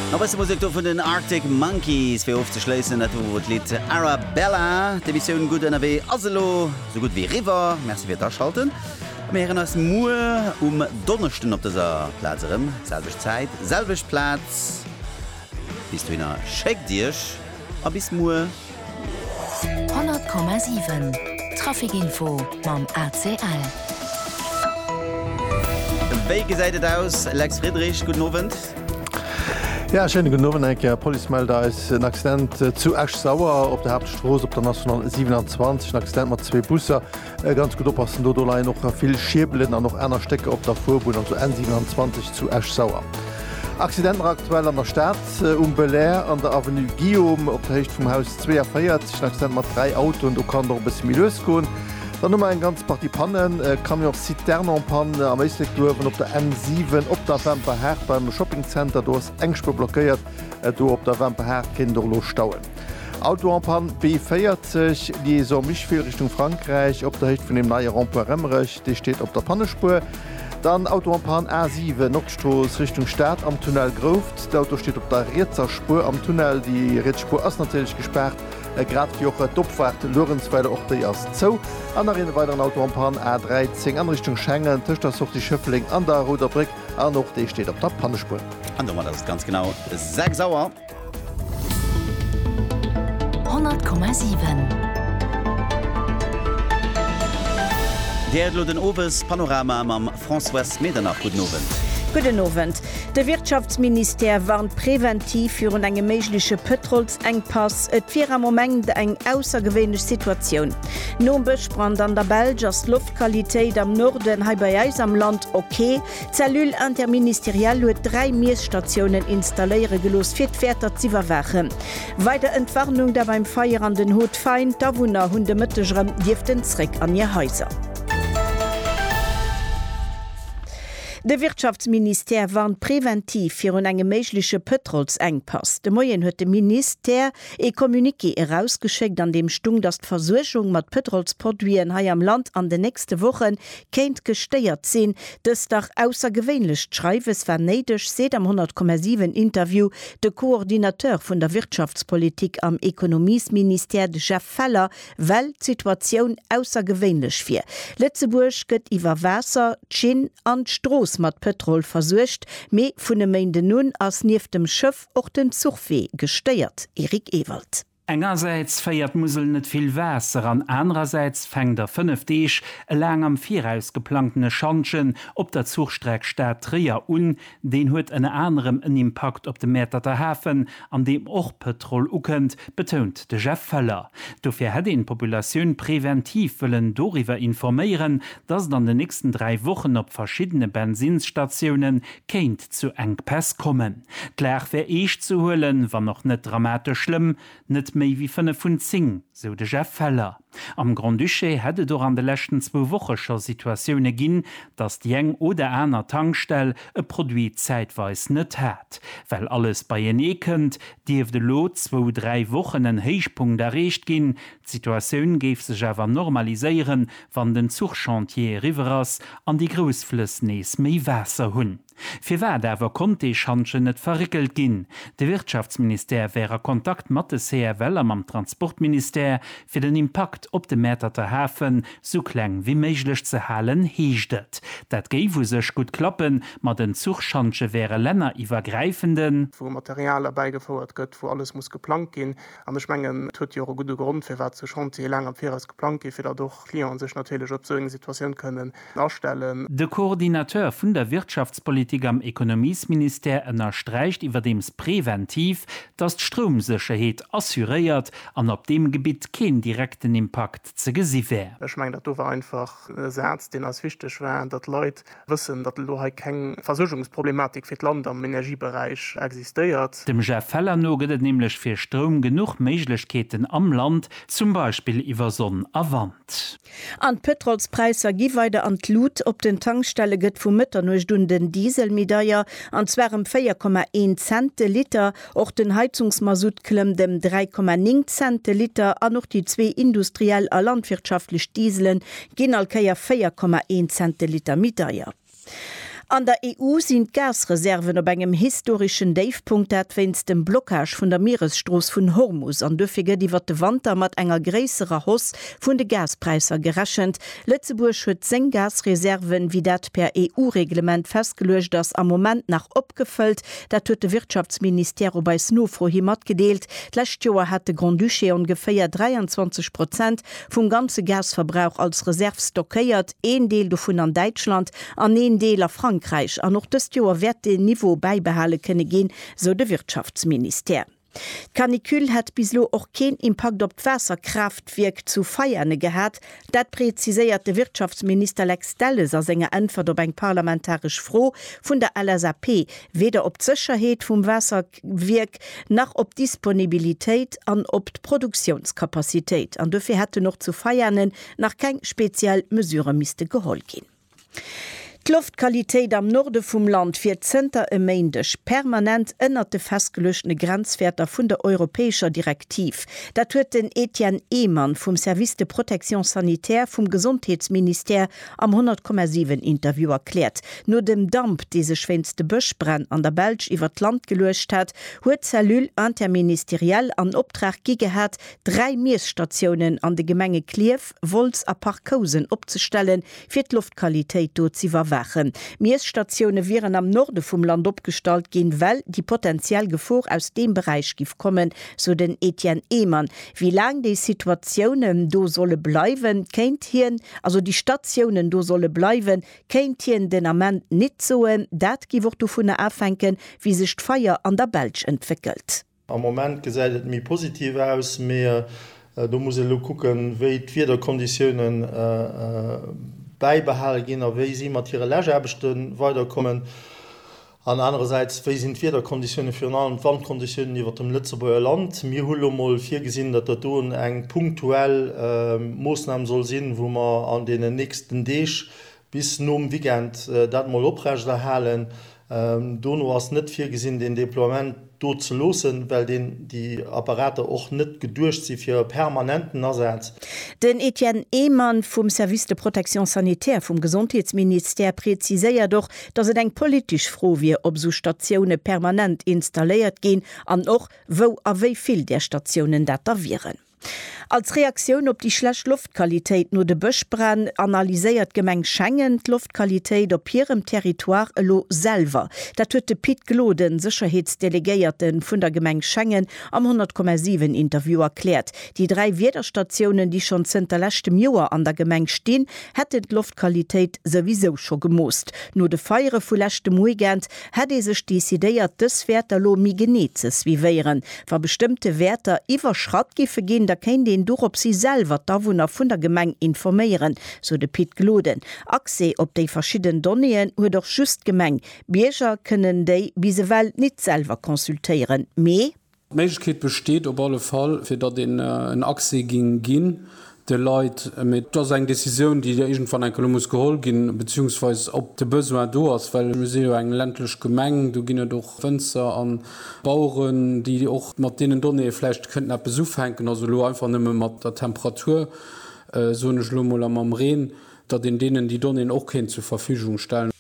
Was Musik von den Arctic Monkeys für aufzuschließen, das Lied Arabella, die Mission gut NRW Aselo, so gut wie River, merci für das schalten. Wir hören uns morgen Donnerstag auf dieser Platz, selbe Zeit, selbe Platz. Bis du wieder schick dir, aber bis morgen. 100,7 Trafikinfo beim ACL. Wie seid ihr aus? Lex Friedrich, guten Abend. Ja, schönen guten Abend. Polizeimelder ist ein Accident zu Eschsauer auf der Hauptstraße auf der National 27. Ein Accident mit 2 Bussen. Ganz gut aufpassen, da noch viel Schiebeln und noch einer Strecke auf der Vorbahn, also N27 zu Eschsauer. Accident aktuell an der Stadt, Belair an der Avenue Guillaume auf der Höhe vom Haus 42. Ein Accident mit 3 Autos und da kann noch ein bisschen mehr losgehen. Dann haben wir ein ganz paar Pannen, kam ja auf Citernenpannen am Eislegdurven auf der M7, auf der Wemperherr beim Shoppingcenter, da ist Engspur blockiert, da auf der Wemperherr Kinderlos stauen. Autoanpan B40, die so mich viel Richtung Frankreich, auf der Höhe von dem neuen Rond-Point Remmerich, die steht auf der Pannenspur. Dann Autoanpan A7, Nordstoß Richtung Stadt am Tunnel Gruft, der Auto steht auf der Rätserspur am Tunnel, die Rätspur ist natürlich gesperrt. Grad für auch Dopfahrt Lorenzweiler auch der erst so. An einer weiteren Autobahn A13 an Richtung Schengen, Tisch das auch die Schöffling an der Ruderbrück, auch noch die steht auf der Pannenspur. Und das ist ganz genau 6 sauer. 100,7 Der hat den Obers Panorama am François Medernach. Guten Abend. Guten Abend. Der Wirtschaftsminister warnt präventiv für eine mögliche Petrolsengpass. Es wäre am Moment eine außergewöhnliche Situation. Nun besprang an der Belgiers Luftqualität am Norden bei uns am Land okay. Zellul interministeriell hat 3 Messstationen installieren gelost für die Werte zu überwachen. Weiter Entwarnung da beim Feiern an den Hutfeind, da Wohner Hunde Mütterschirm dürften zurück an ihr Häuser. Der Wirtschaftsminister warnt präventiv für eine mögliche Petrolsengpass. De Moien hat der Minister ein Kommuniqué herausgeschickt, an dem stung, dass die Versorgung mit Petrolsprodukten hier am Land an den nächsten Wochen kennt gesteuert sein. Das ist doch außergewöhnlich. Schreiben es war nötig, seit am 100,7 Interview der Koordinateur von der Wirtschaftspolitik am Ökonomieminister, Jeff Feller, weil die Situation außergewöhnlich wird. Lützeburg geht über Wasser, Chin und Stroß mat Petrol versuercht, méi vun de Meinde nun ass nief dem Schëff och den Zugwee gesteiert. Erik Ewald. Engerseits feiert Musel net viel Wässer, an andererseits fängt der 5D lang am Vieraus geplantene Schanschen op der Zugstreck Stadt Trier den huet en anderem en Impact op de Meter der Häfen, an dem och Petrol ukent, betont de Jeff Feller. Dofir hätte in Populationun präventiv willen doriwer informieren, dass dann de nächsten 3 Wochen op verschiedene Benzinstationen keint zu Engpass kommen. Klär wär eich zu hullen, war noch net dramatisch schlimm, net méi wie 5 vun 10, so de Jeff Feller. Am Grand Duché hätte doch an de letzten 2 Wochen schon Situationen ginn, dass die eng oder einer Tankstelle e Produkt zeitweis net hat. Weil alles bei en ekend, die auf de Lot 2-3 Wochen en Heichpunkt erreicht ginn, die Situation gef sich aber normalisieren, wann den Zugchantier Riveras an die Großflüsse nees méi Wasser hunn. Für wer dawer konnte die Schanschen net verrickelt ginn. De Wirtschaftsminister wäre Kontakt mat de CRL am Transportminister fir den Impact op de Meter der Häfen so kleng wie méiglech ze halen hiechtet. Dat geif wo sech gut klappen, mat den Zugchansche wäre Länner iwwergreifenden. Wo Material beigefordert gëtt, wo alles muss geplant gin, an de Schmengen tut jo gute Grund fir wat ze schon lang am Fähres geplant gi, fir doch Klienten sech natürlich op so Situation können darstellen. De Koordinateur vun der Wirtschaftspolitik am Ökonomieminister ënnerstreicht iwwer dems präventiv, dass d'Stromsicherheet assuréiert an op dem Gebiet kein direkten Impact ze gesi wär. Ich meine, das war einfach ein Satz, den als wichtig war, dass Leute wissen, dass keine Versorgungsproblematik für das Land am Energiebereich existiert. Dem Jeff Feller noget nämlich für Strom genug Möglichkeiten am Land, zum Beispiel über Sonne a Wand. An Petrolspreiser gi weiter an Lut op den Tankstelle gëtt vu Mëtter no Stunden Dieselmedaier an zwerem 4,1 Cent Liter, och den Heizungsmasut klemm dem 3,9 Cent Liter an noch die 2 industriell a landwirtschaftlich Dieselen ginn alkeier 4,1 Cent Liter Medaier. An der EU sind Gasreserven op engem historischen Davepunkt wennns dem Blockage vun der Meeresstroß vun Hormus an dëffige die wat de Wander mat enger gräserer Hoss vun de Gaspreiser gerechend. Lützeburg huet seng Gasreserven wie dat per EU-Reglement festgelecht, das am Moment nach opgefüllt. Dat huet de Wirtschaftsminister bei Snowfro himat gedeelt. D'lächt Joer hat de Grand Duché ungefähr 23% vum ganze Gasverbrauch als Reserve stockéiert, een Deel davon an Deutschland, an een Deel a Frankreich. An noch dës Joer werd de Niveau beibehale kënne gin, so de Wirtschaftsminister. Kanikül hat bislo auch kein Impact op Wasserkraftwerk zu feierne gehabt. Dat präziséiert de Wirtschaftsminister Lex Delles als senger Antwort op eng parlamentarisch froh vun der LSAP, weder op Sicherheit vum Wasserwerk nach op Disponibilität an op Produktionskapazität. An dafür hätte noch zu feiernen nach kein speziell mesure miste gehol gin. Luftqualität am Norde vum Land fir Zter emendech permanent ënnert de festgelöschene Grenzwerter vun der europäischer Direktiv. Dat huet den Etienne Ehmann vom Service de Protection sanitaire vum Gesundheitsminister am 100,7 Interview erklärt. Nur dem Damp diese schwänste Böschbrenn an der Belsch iwwer Land gelöscht hat, huet Zellul interministeriell an Optrag gigehat 3 Meersstationen an de Gemenge Klief, Volz a Parkausen opzustellen, fir d Luftqualität dort zu verwerten. Meersstationen wären am Norde vom Land opgestalt gehen, weil die potenziell Gefahr aus dem Bereich gif kommen, so den Etienne Ehmann. Wie lang die Situationen do solle bleiben, kennt hier, also die Stationen do solle bleiben, kennt hier den Amment nicht so, dat gi wird davon abhängen, wie sich die Feier an der Belsch entwickelt. Am Moment gesät mir positiv aus, mehr du muss gucken, wie wieder Konditionen beibehalen gehen, wie sie materielle weiterkommen. An andererseits wie sind wir der Konditionen für Wandkonditionen über dem Lützeburger Land. Wir haben mal 4 gesehen, dass da eng punktuell Maßnahmen soll sein, wo man an den nächsten Tisch bis zum Weekend das mal aufrechterhalten. Dono hast nicht 4 gesehen, den Deployment dort zu losen, weil die Apparate auch nicht gedurcht sind für permanenten Ersatz. Den Etienne Ehmann vom Service de Protection sanitaire vom Gesundheitsminister präziséiert doch, dass eng politisch froh wie ob so Stationen permanent installiert gehen, an auch wo a wie viel der Stationen dat da wären. Als Reaktion op die schlecht Luftqualität nur de Böschbrenn analyséiert Gemeng Schengen Luftqualität op ihrem Territoire lo selber. Dat huet de Piet Gloden Sicherheitsdelegierten vun der Gemeng Schengen am 100,7 Interview erklärt. Die 3 Wederstationen, die schon zterlächtem Joer an der Gemeng stehen, hätte d Luftqualität sowieso schon gemoost. Nur de Feiere vulächte Muigent hätte sech desideiert des Werter lo mi genezes wie wären. War bestimmte Werter iwwer Schratgife gehen, da kein den durch op sie selber da wo vun der Gemeng informieren, so de Piet Gloden. Akse op de verschiedenen Donien hue doch just Gemeng. Bierger können de wie se well nicht selber konsultieren. Meiglichkeit besteht op alle Fall fir dat den en Akse ging gin. De Leiit mit das eng Decision, die der egent van en Kolumbus gehol gin beziehungsweise op de Besoin do ass, weil Museo eng ländlech Gemeng, du ginne doch Fënzer an Bauuren, die och mat denen Donne flecht könnten er Besuch henken, also lo einfach nimme mat der Temperatur so ne Schlummel am Reen, dat in denen die Donnen och ken zur Verfügung stellen.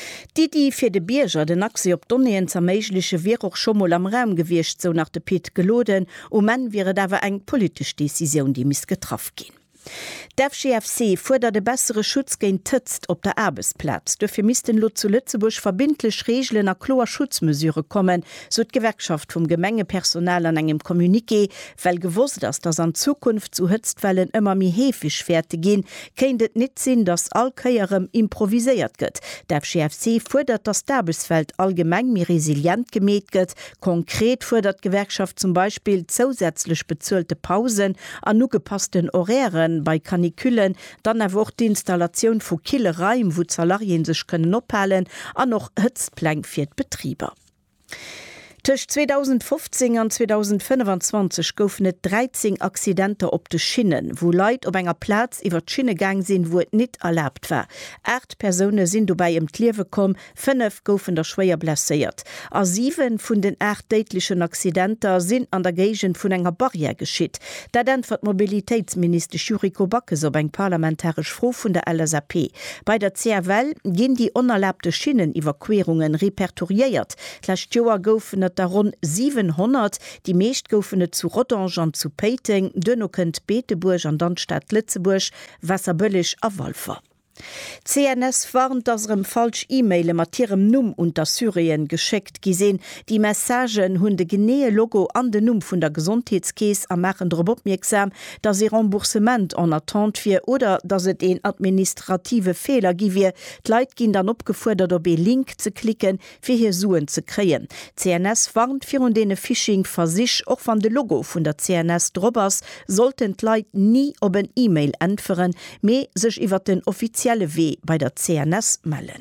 Die fir de Bierger den Akse op Donien zermeigliche wie auch schonmol am Raum gewircht, so nach de Piet Gloden, man wäre dawer eng politisch Decision, die miss getraff gin. Der GFC fordert de bessere Schutz gegen Tëtzt op der Arbeitsplatz. Dafür missten Lo zu Lützeburg verbindlich Regeln a kloer Schutzmesure kommen, so d Gewerkschaft vom Gemengepersonal an engem Kommuniqué, weil gewusst ist, dass an Zukunft zu Hütztwellen immer mi hefisch fertig gehen, kennt nicht sinn, dass allkeierem improvisiert gëtt. Der GFC fordert, dass das Arbeitsfeld allgemein mir resilient gemäht gëtt. Konkret fordert Gewerkschaft zum Beispiel zusätzlich bezahlte Pausen an nu gepassten Horären bei Kaniküllen, dann erwoch die Installation vu Killereien, wo Salarien sech können ophalen, an noch Hützplank fir Betrieber. Tisch 2015 an 2025 goufen net 13 Akcidente op de Schinnen, wo Leiit op enger Platz iwwer Schinnegang sinn, wo et net erlaubt war. 8 Personen sind dabei im Kliewe kom, 5 goufen der schwéier blessiert. A 7 vun den 8 deitlichen Akcidenter sind an der Gegend vun enger Barriere geschitt. Dat entwert Mobilitätsminister Juriko Backes op eng parlamentarisch Fro vun der LSAP. Bei der CRL ginn die onerlaubte Schinneniwwerquerungen repertoriiert. Lächt Joer goufen et daron 700, die meescht goufene zu Rodange an zu Peiting, Dënnokend Beeteburg an Landstadt Litzeburg, Wasserbëllig a Wolfer. CNS warnt dass falsch E-Mail mat ihrem Numm unter Syrien geschickt gesehen. Die Messagen hunn de genee Logo an den Numm vun der Gesundheitskäes am machen Robotmirksam, dass sie Remboursement an attente fir oder dass het en administrative Fehler giwie. Leiit gin dann opgefordert op Link zu klicken fir hier Suen zu kreen. CNS warnt fir und dene Phishing versich och van de Logo vun der CNS Drbers sollten Leiit nie op een E-Mail entferen, me sech iwwer den offiziellen Weh bei der CNS melden.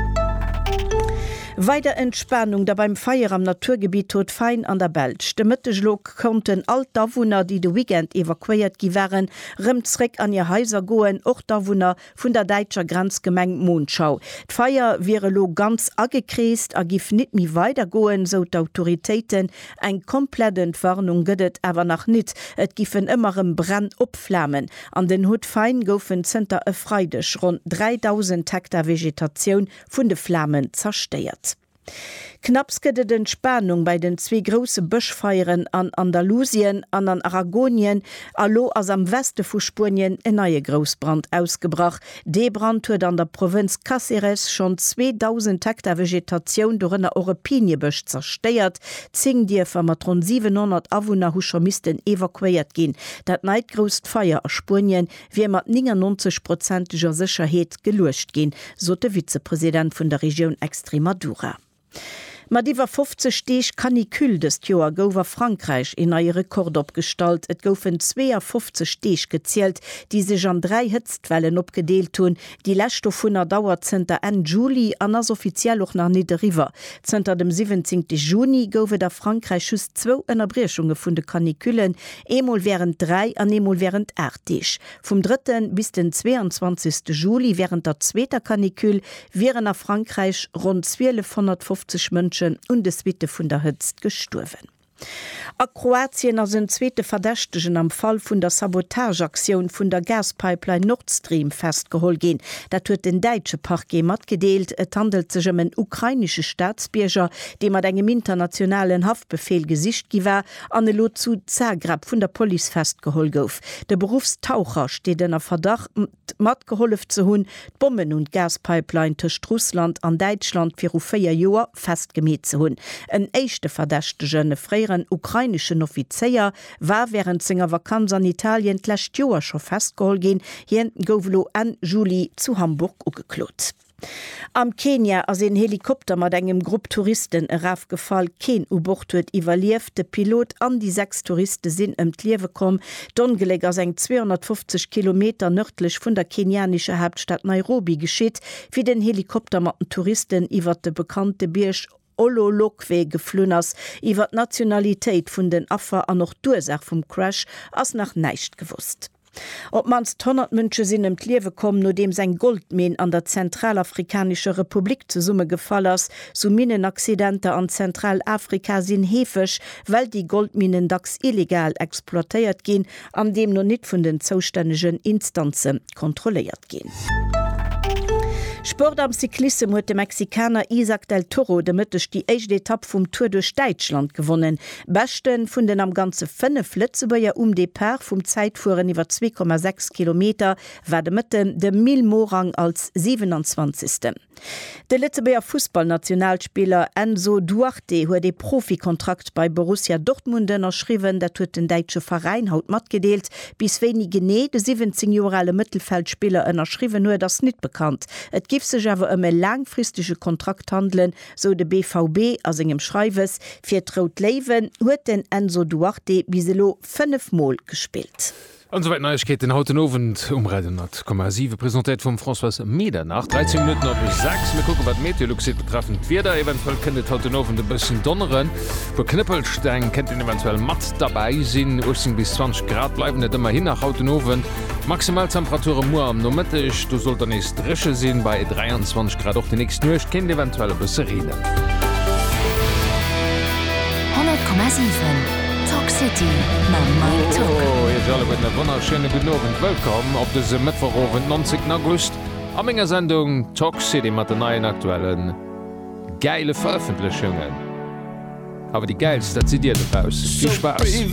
Weiter Entspannung da beim Feier am Naturgebiet tot fein an der Belsch. De Mittechlok konnten all Dawohner, die de Weekend evakuiert gewären, rëmzreck an ihr Häuser goen, och Dawohner vun der Deitscher Grenzgemeng Mondschau. D'Feier wäre lo ganz agekreest, gif nit mi weiter goen, so d'Autoritäten. Eng komplett Entwarnung gëdet awer nach nit. Et gifen immerem Brand opflammen. An den Hut fein goufen Zter e Freidech rund 3000 Hektar Vegetation vun de Flammen zersteiert. Knappskede den Spannung bei den 2 grosse Bëschfeieren an Andalusien an Aragonien, allo as am Weste vu Spurien en neue Großbrand ausgebracht. De Brand huet an der Provinz Cáceres schon 2000 Hektar Vegetation durch eine Europäniebösch zersteiert. Zing Dir vu mat rund 700 Awohner Huschermisten evakuiert gin. Dat neidgrost Feier a Spurien wie mat 99%iger Sicherheet gelurcht gin, so de Vizepräsident vun der Region Extremadura. Madiwer 50 Steech Kanikül des Joer gower Frankreich in eier Rekord opstalt. Et goufen 52 Steech gezielt, die sech an 3 Hitztwellen opgedeelt hun. Die Lächtstoff vunner Dauer zenter en Juli an ass offiziell och nach Niederiver. Zter dem 17. Juni goufe der Frankreich schüss 2 Ënnerbrechunge vun de Kaniküllen, emol wären 3 an emol wären 8 Deech. Vom 3. bis den 22. Juli während der zweter Kanikül wären a Frankreich rund 1250 Mënschen und des Witte vun der Hëtzt gesturwen. A Kroatien as sind zweete Verdächtegen am Fall vun der Sabotageaktion vun der Gaspipeline Nord Stream festgehol gin. Dat huet den Deitsche Parquet mat gedeelt, et handelt sech en ukrainische Staatsbierger, dem mat engem internationalen Haftbefehl gesicht giwer, an lo zu Zagreb vun der Poli festgehol gouf. De Berufstaucher steet den a Verdacht mat geholf ze hunn, Bomben und Gaspipeline techt Russland an Deutschland fir 4 Joer festgemet ze hunn. En eischchte Verdächtegen freieren ukrainischen Offizier war während senger Vakanz an Italien d'lächt Joer scho festgehol gin, hien gouflo an Juli zu Hamburg ugeklot. Am Kenia as en Helikopter mat engem Grupp Touristen erafgefall Ken U-Boot huet iwwerlieft de Pilot an die 6 Touristen sinn Liewe kom, dongeleg as eng 250 Kilometer nördlich vun der kenianische Hauptstadt Nairobi geschiet, wie den Helikopter mat den Touristen iwwer de bekannte Birsch Ololokwe geflünners, iwwer Nationalitéit vun den Affer an noch Dursach vum Crash ass nach neicht gewusst. Ob mans 100 Mënsche sinn Liewe kom, no dem sein Goldmin an der Zentralafrikanische Republik zu Summe gefall ass, so Minenaccidente an Zentralafrika sinn hefech, weil die Goldminen dacks illegal exploitéiert gin, an dem no net vun den zoustännegen Instanzen kontrolliert gin. Sport am Cyklisse huet de Mexikaner Isaac del Toro de Mëttech die echte Etappe vum Tour durch Deutschland gewonnen. Bechten vun den am ganze 5 Lützebäier Depart vum Zeitfuhren iwwer 2,6 Kilometer war de Mëtten de Milmorang als 27. De Lützebäier Fußballnationalspieler Enzo Duarte huet de Profikontrakt bei Borussia Dortmunden erschriwen, dat huet den deitsche Verein haut mat gedeelt, bis wenige Genee de 17-jorale Mittelfeldspieler ënnerschriwen huet das net bekannt. Et gif sech awer ëmme langfristige Kontrakt handeln, so de BVB as engem Schreiwes, fir Trout Leiwen huet den Enzo Duarte biselo 5 Mal gespielt. Und soweit Neuigkeit den hauten Abend umreiten hat. 7 präsentiert vom François Meder nach 13 Minuten auf 6. Wir gucken, was Meteorologie betreffend wird. Eventuell kennt ihr heute Abend ein bisschen donneren. Für Knippelstein kennt ihr eventuell matt dabei sind. 18 bis 20 Grad bleiben nicht immer hin nach hauten Abend. Maximaltemperatur im Uhr am Nachmittag. Du sollst dann nächst Rische sehen bei 23 Grad. Auch die nächsten Uhr kennt eventuell ein bisschen reden. 100,7 Talk City, Mike Talk. Oh, ihr alle mit einer wunderschönen guten Abend. Willkommen auf diesem Mittwoch, 19. August. Am Ende Sendung Talk City mit den neuen aktuellen geile Veröffentlichungen. Aber die geilste, das seht ihr daraus. Viel Spaß.